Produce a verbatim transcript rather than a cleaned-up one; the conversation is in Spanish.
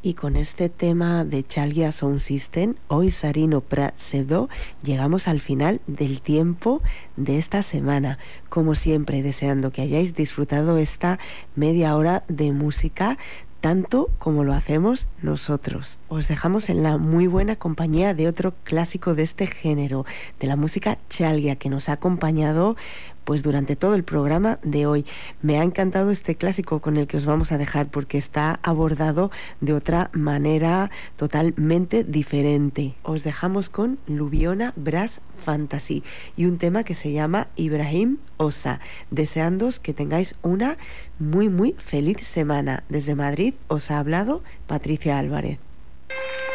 Y con este tema de Chalgia Sound System, hoy Sarino Prat Sedó, llegamos al final del tiempo de esta semana. Como siempre, deseando que hayáis disfrutado esta media hora de música tanto como lo hacemos nosotros. Os dejamos en la muy buena compañía de otro clásico de este género, de la música Chalgia, que nos ha acompañado pues durante todo el programa de hoy. Me ha encantado este clásico con el que os vamos a dejar, porque está abordado de otra manera totalmente diferente. Os dejamos con Lubiona Brass Fantasy y un tema que se llama Ibrahim Osa, deseándoos que tengáis una muy muy feliz semana. Desde Madrid os ha hablado Patricia Álvarez.